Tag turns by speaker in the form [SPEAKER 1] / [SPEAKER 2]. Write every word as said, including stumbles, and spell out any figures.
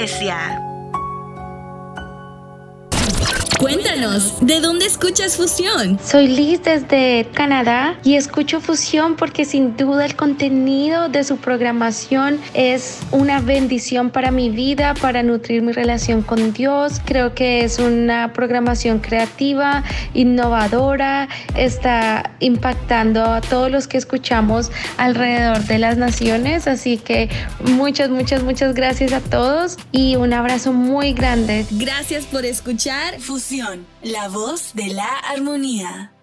[SPEAKER 1] Iglesia.
[SPEAKER 2] Cuéntanos, ¿de dónde escuchas Fusión?
[SPEAKER 3] Soy Liz desde Canadá y escucho Fusión porque sin duda el contenido de su programación es una bendición para mi vida, para nutrir mi relación con Dios. Creo que es una programación creativa, innovadora, está impactando a todos los que escuchamos alrededor de las naciones. Así que muchas, muchas, muchas gracias a todos y un abrazo muy grande.
[SPEAKER 2] Gracias por escuchar Fusión, la voz de la armonía.